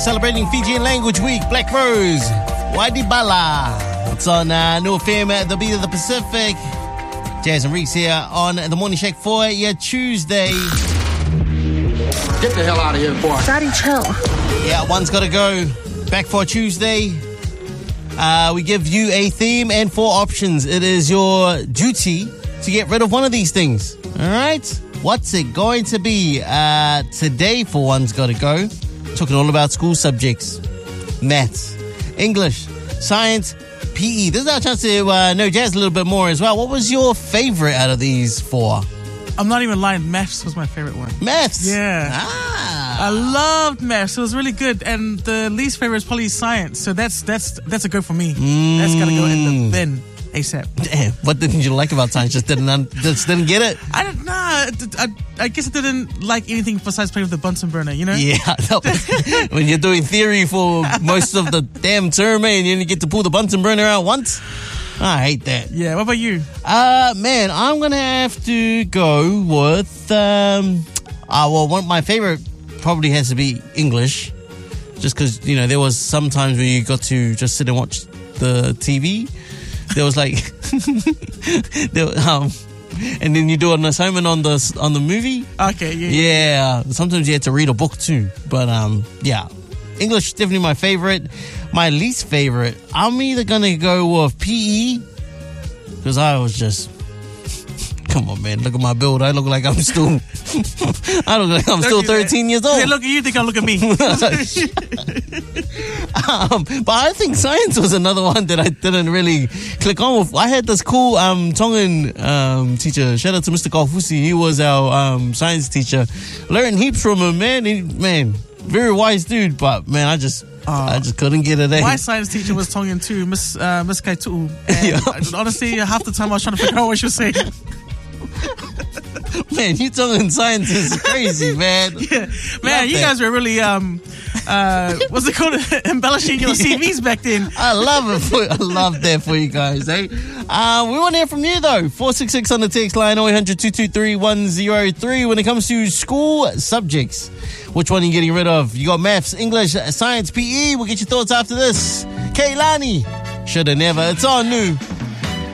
celebrating Fijian Language Week. Black Rose, Wadibala. It's on New FM at the Beat of the Pacific. Jazz and Reeks here on the Morning Shake for your Tuesday. Get the hell out of here, boy. Daddy, chill. Yeah, one's got to go. Back for Tuesday. We give you a theme and 4 options. It is your duty to get rid of one of these things. All right? What's it going to be? Today, for one's got to go. Talking all about school subjects. Maths, English, science, PE. This is our chance to know Jazz a little bit more as well. What was your favorite out of these 4? I'm not even lying. Maths was my favorite one. Maths? Yeah. I loved maths. It was really good. And the least favorite is probably science. So that's a go for me. That's got to go in the bin ASAP. Damn. What didn't you like about science? Just didn't get it? I guess I didn't like anything besides playing with the Bunsen burner, you know? Yeah. When you're doing theory for most of the damn term and you get to pull the Bunsen burner out once. I hate that. Yeah, what about you? Man, I'm going to have to go with, my favorite probably has to be English. Just because, there was some times where you got to just sit and watch the TV. There was like, and then you do an assignment on the movie. Okay, yeah. Yeah, sometimes you had to read a book too. But, yeah. English is definitely my favorite. My least favorite, I'm either going to go with PE, because I was just, come on, man, look at my build. I look like I'm still, still 13 years old. Yeah, look at you, think I look at me. But I think science was another one that I didn't really click on with. I had this cool Tongan teacher. Shout out to Mr. Kaufusi. He was our science teacher. Learned heaps from him, man. Very wise dude, but man, I just couldn't get it. My science teacher was Tongan too, Miss Kaitu'u. And honestly, half the time I was trying to figure out what she was saying. Man, you Tongan science is crazy, man. Yeah, man, you guys were really what's it called? Embellishing your CVs back then. I love it. I love that for you guys, eh? We want to hear from you though. 466 on the text line, 0800 223 103. When it comes to school subjects, which one are you getting rid of? You got maths, English, science, PE. We'll get your thoughts after this. Keilani, shoulda never. It's on New